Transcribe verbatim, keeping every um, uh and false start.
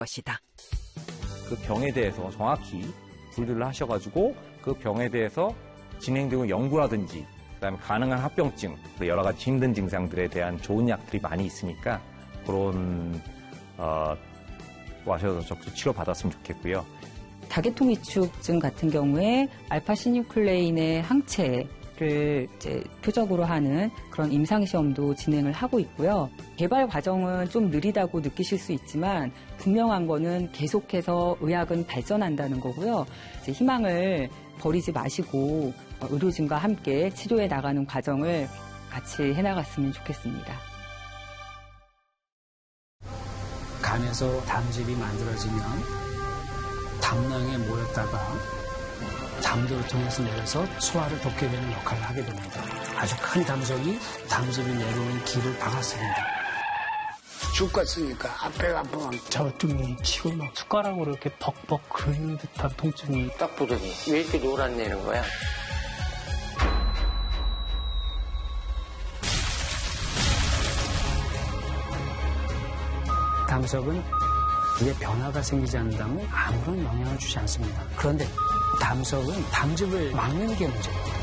것이다. 그 병에 대해서 정확히 분류를 하셔가지고 그 병에 대해서 진행되고 연구라든지 그다음에 가능한 합병증, 여러 가지 힘든 증상들에 대한 좋은 약들이 많이 있으니까 그런 어, 와셔서 적극 치료 받았으면 좋겠고요. 다계통 위축증 같은 경우에 알파시뉴클레인의 항체를 이제 표적으로 하는 그런 임상시험도 진행을 하고 있고요. 개발 과정은 좀 느리다고 느끼실 수 있지만 분명한 거는 계속해서 의학은 발전한다는 거고요. 이제 희망을 버리지 마시고 의료진과 함께 치료해 나가는 과정을 같이 해나갔으면 좋겠습니다. 간에서 담즙이 만들어지면 담낭에 모였다가 담도를 통해서 내려서 소화를 돕게 되는 역할을 하게 됩니다. 아주 큰 담석이 담즙이 내려오는 길을 막았습니다. 죽 같으니까 앞에 아프면 자우뚱이 치고 막 숟가락으로 이렇게 벅벅 긁는 듯한 통증이 딱 보더니 왜 이렇게 노랗냐는 거야. 담석은 이게 변화가 생기지 않는다면 아무런 영향을 주지 않습니다. 그런데 담석은 담즙을 막는 게 문제예요.